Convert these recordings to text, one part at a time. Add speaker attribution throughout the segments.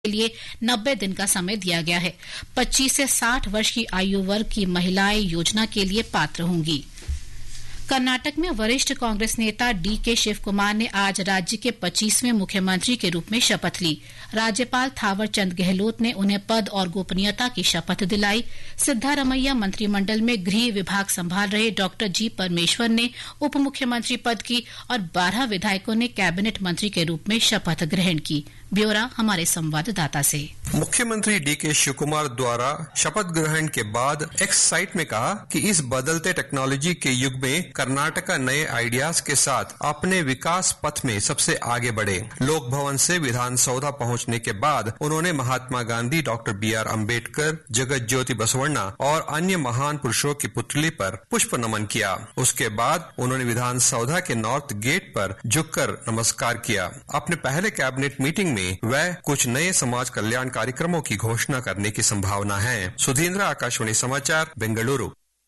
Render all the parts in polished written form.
Speaker 1: के लिए 90 दिन का समय दिया गया है। 25 से 60 वर्ष की आयु वर्ग की महिलाएं योजना के लिए पात्र होंगी। कर्नाटक में वरिष्ठ कांग्रेस नेता डीके शिव कुमार ने आज राज्य के 25वें मुख्यमंत्री के रूप में शपथ ली। राज्यपाल थावर चंद गहलोत ने उन्हें पद और गोपनीयता की शपथ दिलाई। सिद्धारमैया मंत्रिमंडल में गृह विभाग संभाल रहे डॉक्टर जी परमेश्वर ने उप मुख्यमंत्री पद की और 12 विधायकों ने कैबिनेट मंत्री के रूप में शपथ ग्रहण की। ब्यौरा हमारे संवाददाता से।
Speaker 2: मुख्यमंत्री डीके शिव कुमार द्वारा शपथ ग्रहण के बाद एक्स साइट में कहा कि इस बदलते टेक्नोलॉजी के युग में कर्नाटक नए आइडियाज के साथ अपने विकास पथ में सबसे आगे बढ़े। लोक भवन से विधान सौधा पहुंचने के बाद उन्होंने महात्मा गांधी, डॉक्टर BR अम्बेडकर, जगत ज्योति बसवण्णा और अन्य महान पुरुषों की पुतली पर पुष्प नमन किया। उसके बाद उन्होंने विधान सौधा के नॉर्थ गेट पर झुककर नमस्कार किया। अपने पहले कैबिनेट मीटिंग में वह कुछ नए समाज कल्याण कार्यक्रमों की घोषणा करने की संभावना है। सुधींद्र, आकाशवाणी समाचार, बेंगलुरु।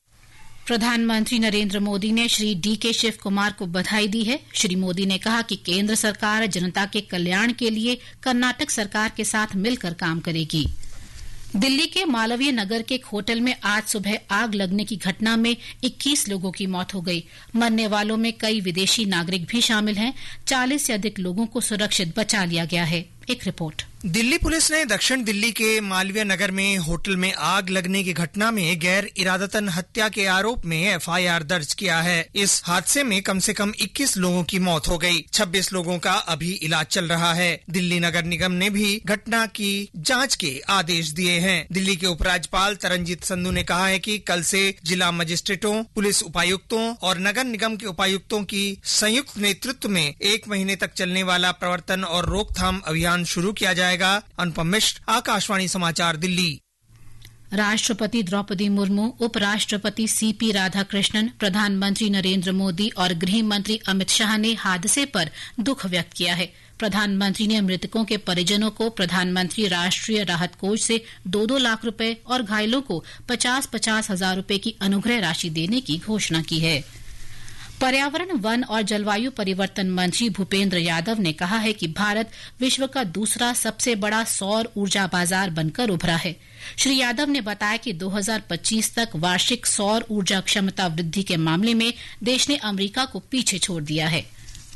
Speaker 1: प्रधानमंत्री नरेंद्र मोदी ने श्री डीके शिव कुमार को बधाई दी है। श्री मोदी ने कहा कि केंद्र सरकार जनता के कल्याण के लिए कर्नाटक सरकार के साथ मिलकर काम करेगी। दिल्ली के मालवीय नगर के एक होटल में आज सुबह आग लगने की घटना में 21 लोगों की मौत हो गई। मरने वालों में कई विदेशी नागरिक भी शामिल हैं। 40 से अधिक लोगों को सुरक्षित बचा लिया गया है। एक रिपोर्ट।
Speaker 3: दिल्ली पुलिस ने दक्षिण दिल्ली के मालवीय नगर में होटल में आग लगने की घटना में गैर इरादतन हत्या के आरोप में FIR दर्ज किया है। इस हादसे में कम से कम 21 लोगों की मौत हो गई। 26 लोगों का अभी इलाज चल रहा है। दिल्ली नगर निगम ने भी घटना की जांच के आदेश दिए हैं। दिल्ली के उपराज्यपाल तरनजीत संधू ने कहा है कि कल से जिला मजिस्ट्रेटों, पुलिस उपायुक्तों और नगर निगम के उपायुक्तों की संयुक्त नेतृत्व में 1 महीने तक चलने वाला प्रवर्तन और रोकथाम अभियान शुरू किया जाएगा। अनुपम मिश्र, आकाशवाणी समाचार, दिल्ली।
Speaker 1: राष्ट्रपति द्रौपदी मुर्मू, उपराष्ट्रपति CP राधाकृष्णन, प्रधानमंत्री नरेंद्र मोदी और गृह मंत्री अमित शाह ने हादसे पर दुख व्यक्त किया है। प्रधानमंत्री ने मृतकों के परिजनों को प्रधानमंत्री राष्ट्रीय राहत कोष से 2-2 लाख रुपए और घायलों को 50-50 हजार रुपए की अनुग्रह राशि देने की घोषणा की है। पर्यावरण, वन और जलवायु परिवर्तन मंत्री भूपेंद्र यादव ने कहा है कि भारत विश्व का दूसरा सबसे बड़ा सौर ऊर्जा बाजार बनकर उभरा है। श्री यादव ने बताया कि 2025 तक वार्षिक सौर ऊर्जा क्षमता वृद्धि के मामले में देश ने अमेरिका को पीछे छोड़ दिया है।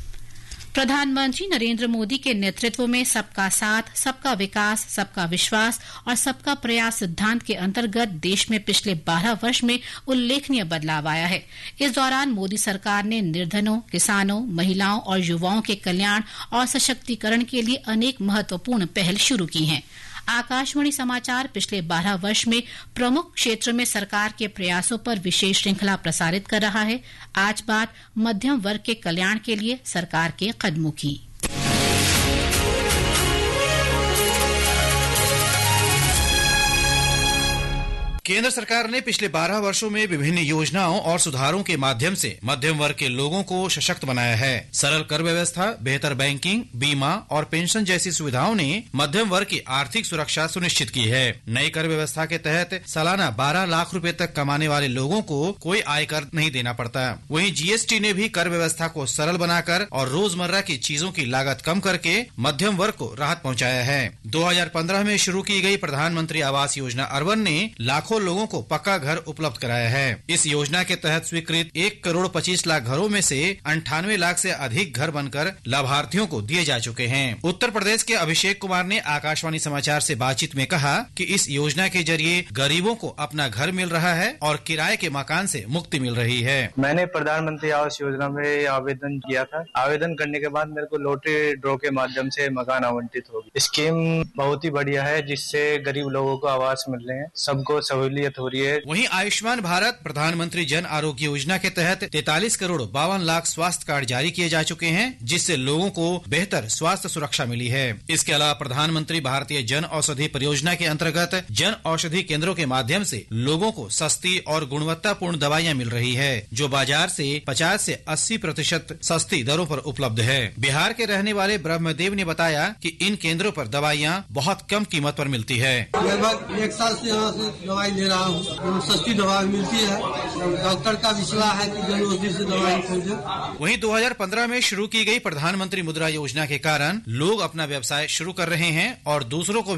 Speaker 1: प्रधानमंत्री नरेंद्र मोदी के नेतृत्व में सबका साथ, सबका विकास, सबका विश्वास और सबका प्रयास सिद्धांत के अंतर्गत देश में पिछले 12 वर्ष में उल्लेखनीय बदलाव आया है। इस दौरान मोदी सरकार ने निर्धनों, किसानों, महिलाओं और युवाओं के कल्याण और सशक्तिकरण के लिए अनेक महत्वपूर्ण पहल शुरू की हैं। आकाशवाणी समाचार पिछले 12 वर्ष में प्रमुख क्षेत्र में सरकार के प्रयासों पर विशेष श्रृंखला प्रसारित कर रहा है। आज बात मध्यम वर्ग के कल्याण के लिए सरकार के कदमों की।
Speaker 4: केंद्र सरकार ने पिछले 12 वर्षों में विभिन्न योजनाओं और सुधारों के माध्यम से मध्यम वर्ग के लोगों को सशक्त बनाया है। सरल कर व्यवस्था, बेहतर बैंकिंग, बीमा और पेंशन जैसी सुविधाओं ने मध्यम वर्ग की आर्थिक सुरक्षा सुनिश्चित की है। नई कर व्यवस्था के तहत सालाना 12 लाख रुपए तक कमाने वाले लोगों को कोई आयकर नहीं देना पड़ता। वहीं GST ने भी कर व्यवस्था को सरल बनाकर और रोजमर्रा की चीजों की लागत कम करके मध्यम वर्ग को राहत पहुँचाया है। 2015 में शुरू की गई प्रधानमंत्री आवास योजना अर्बन ने लाखों लोगों को पक्का घर उपलब्ध कराया है। इस योजना के तहत स्वीकृत 1 करोड़ 25 लाख घरों में से 98 लाख से अधिक घर बनकर लाभार्थियों को दिए जा चुके हैं। उत्तर प्रदेश के अभिषेक कुमार ने आकाशवाणी समाचार से बातचीत में कहा कि इस योजना के जरिए गरीबों को अपना घर मिल रहा है और किराए के मकान से मुक्ति मिल रही है।
Speaker 5: मैंने प्रधानमंत्री आवास योजना में आवेदन किया था। आवेदन करने के बाद मेरे को लॉटरी ड्रॉ के माध्यम से मकान आवंटित होगी। स्कीम बहुत ही बढ़िया है, जिससे गरीब लोगों को आवास मिल रहे हैं, सबको सहूलियत हो रही है।
Speaker 4: वहीं आयुष्मान भारत प्रधानमंत्री जन आरोग्य योजना के तहत 43 करोड़ 52 लाख स्वास्थ्य कार्ड जारी किए जा चुके हैं, जिससे लोगों को बेहतर स्वास्थ्य सुरक्षा मिली है। इसके अलावा प्रधानमंत्री भारतीय जन औषधि परियोजना के अंतर्गत जन औषधि केंद्रों के माध्यम से लोगों को सस्ती और गुणवत्तापूर्ण दवाइयां मिल रही है, जो बाजार से 50 से 80% सस्ती दरों पर उपलब्ध है। बिहार के रहने वाले ब्रह्मदेव ने बताया कि इन केंद्रों पर दवाइयां बहुत कम कीमत पर मिलती है।
Speaker 6: लगभग 1 साल से यहाँ से दवाई ले रहा हूँ। सस्ती दवा मिलती है, डॉक्टर का भी सलाह है कि जन औषधि से दवाई खरीदें।
Speaker 4: वहीं 2015 में शुरू की गई प्रधानमंत्री मुद्रा योजना के कारण लोग अपना व्यवसाय शुरू कर रहे हैं और दूसरों को